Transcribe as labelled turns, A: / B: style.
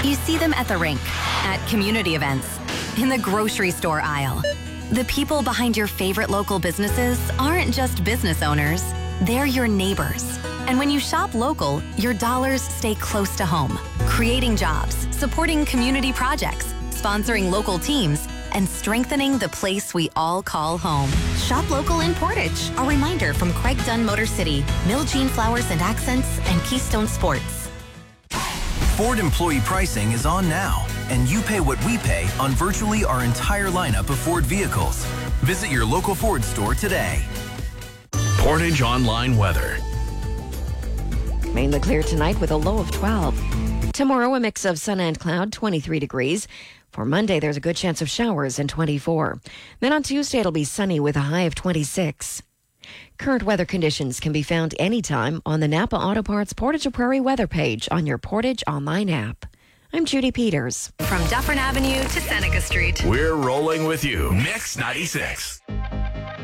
A: You see them at the rink, at community events, in the grocery store aisle. The people behind your favorite local businesses aren't just business owners, they're your neighbors. And when you shop local, your dollars stay close to home, creating jobs, supporting community projects, sponsoring local teams, and strengthening the place we all call home. Shop local in Portage. A reminder from Craig Dunn Motor City, Miljean Flowers and Accents, and Keystone Sports.
B: Ford employee pricing is on now, and you pay what we pay on virtually our entire lineup of Ford vehicles. Visit your local Ford store today.
C: Portage Online weather.
D: Mainly clear tonight with a low of 12. Tomorrow, a mix of sun and cloud, 23 degrees. For Monday, there's a good chance of showers and 24. Then on Tuesday, it'll be sunny with a high of 26. Current weather conditions can be found anytime on the Napa Auto Parts Portage Prairie weather page on your Portage Online app. I'm Judy Peters.
A: From Dufferin Avenue to Seneca Street.
C: We're rolling with you. Mix 96.